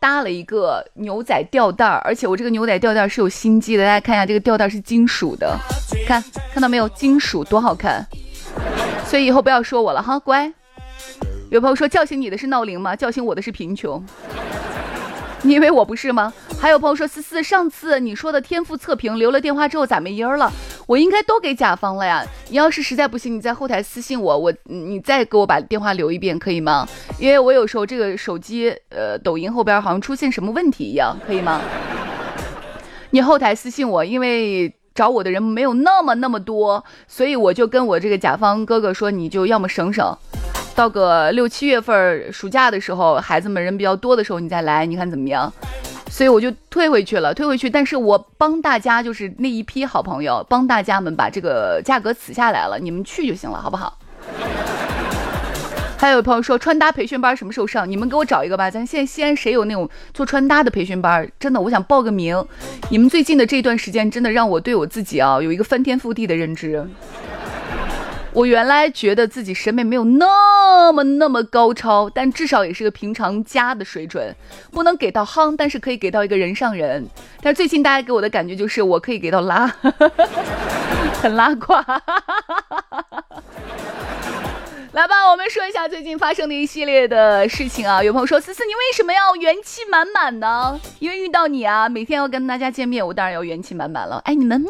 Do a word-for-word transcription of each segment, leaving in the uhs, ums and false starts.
搭了一个牛仔吊带，而且我这个牛仔吊带是有心机的，大家看一下，这个吊带是金属的，看看到没有，金属多好看。所以以后不要说我了哈，乖。有朋友说叫醒你的是闹铃吗？叫醒我的是贫穷。你以为我不是吗？还有朋友说思思，上次你说的天赋测评留了电话之后咋没音儿了？我应该都给甲方了呀。你要是实在不行，你在后台私信我，我你再给我把电话留一遍可以吗？因为我有时候这个手机呃抖音后边好像出现什么问题一样，可以吗？你后台私信我，因为找我的人没有那么那么多，所以我就跟我这个甲方哥哥说，你就要么省省，到个六七月份暑假的时候，孩子们人比较多的时候你再来，你看怎么样？所以我就退回去了，退回去。但是我帮大家，就是那一批好朋友，帮大家们把这个价格辞下来了，你们去就行了，好不好？还有朋友说穿搭培训班什么时候上？你们给我找一个吧。咱现在西安谁有那种做穿搭的培训班？真的，我想报个名。你们最近的这段时间，真的让我对我自己啊有一个翻天覆地的认知。我原来觉得自己审美没有那么那么高超，但至少也是个平常家的水准，不能给到夯，但是可以给到一个人上人。但是最近大家给我的感觉就是我可以给到拉，很拉胯。来吧，我们说一下最近发生的一系列的事情啊。有朋友说思思，你为什么要元气满满呢？因为遇到你啊，每天要跟大家见面，我当然要元气满满了。哎，你们、嗯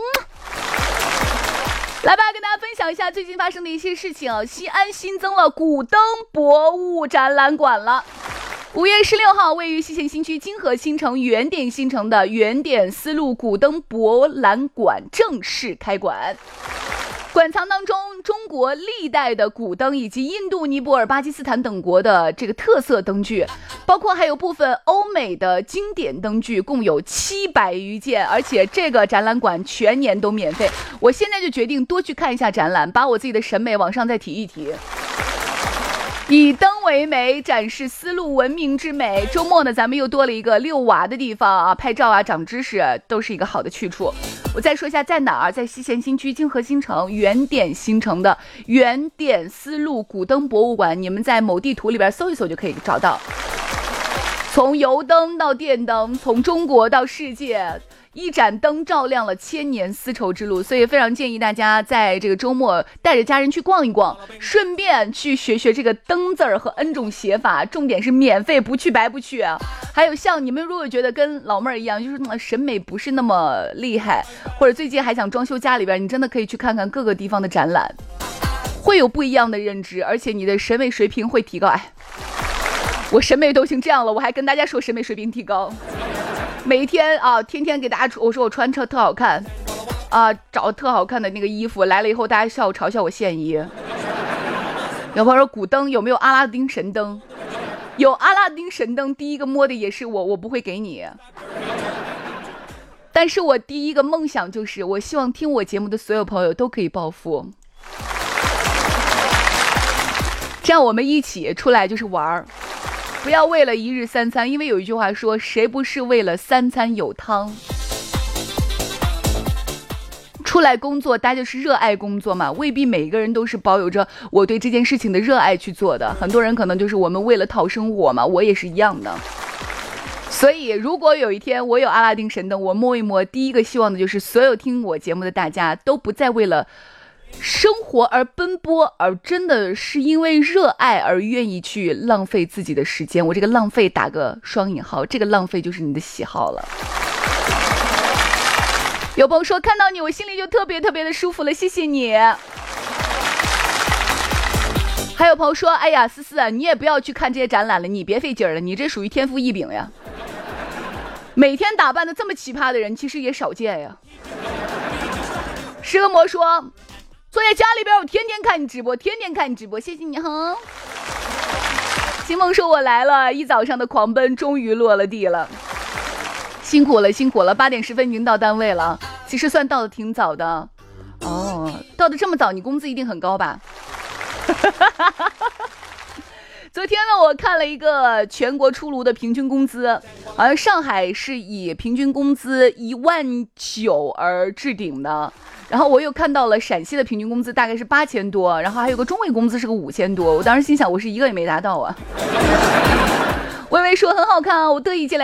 来吧，跟大家分享一下最近发生的一些事情。西安新增了古灯博物展览馆了。五月十六号，位于西咸新区金河新城原点新城的原点丝路古灯博览馆正式开馆。馆藏当中，中国历代的古灯以及印度、尼泊尔、巴基斯坦等国的这个特色灯具，包括还有部分欧美的经典灯具，共有七百余件，而且这个展览馆全年都免费。我现在就决定多去看一下展览，把我自己的审美往上再提一提。以灯为媒，展示丝路文明之美。周末呢，咱们又多了一个遛娃的地方啊，拍照啊，长知识都是一个好的去处。我再说一下在哪儿，在西咸新区金河新城原点新城的原点丝路古灯博物馆，你们在某地图里边搜一搜就可以找到。从油灯到电灯，从中国到世界，一盏灯照亮了千年丝绸之路，所以非常建议大家在这个周末带着家人去逛一逛，顺便去学学这个灯字儿和 N 种写法，重点是免费，不去白不去啊。还有像你们如果觉得跟老妹儿一样，就是、嗯、审美不是那么厉害，或者最近还想装修家里边，你真的可以去看看各个地方的展览，会有不一样的认知，而且你的审美水平会提高。哎，我审美都已经这样了，我还跟大家说审美水平提高。每一天啊，天天给大家我说我穿特特好看啊，找特好看的那个衣服来了以后，大家笑我嘲笑我现衣。有朋友说古灯有没有阿拉丁神灯？有阿拉丁神灯，第一个摸的也是我，我不会给你。但是我第一个梦想就是，我希望听我节目的所有朋友都可以暴富，这样我们一起出来就是玩儿。不要为了一日三餐，因为有一句话说，谁不是为了三餐有汤？出来工作，大家就是热爱工作嘛，未必每一个人都是保有着我对这件事情的热爱去做的。很多人可能就是我们为了讨生活嘛，我也是一样的。所以如果有一天我有阿拉丁神灯，我摸一摸，第一个希望的就是所有听我节目的大家都不再为了生活而奔波，而真的是因为热爱而愿意去浪费自己的时间。我这个浪费打个双引号，这个浪费就是你的喜好了。有朋友说看到你我心里就特别特别的舒服了，谢谢你。还有朋友说哎呀思思啊，你也不要去看这些展览了，你别费劲了，你这属于天赋异禀呀。每天打扮的这么奇葩的人其实也少见呀。石恶魔说坐在家里边，我天天看你直播，天天看你直播，谢谢你哈。星梦说我来了，一早上的狂奔终于落了地了，辛苦了辛苦了，八点十分已经到单位了，其实算到的挺早的。哦，到的这么早，你工资一定很高吧？昨天呢，我看了一个全国出炉的平均工资，好像上海是以平均工资一万九而置顶的。然后我又看到了陕西的平均工资大概是八千多，然后还有个中位工资是个五千多，我当时心想我是一个也没达到啊。微微说很好看啊，我特意进来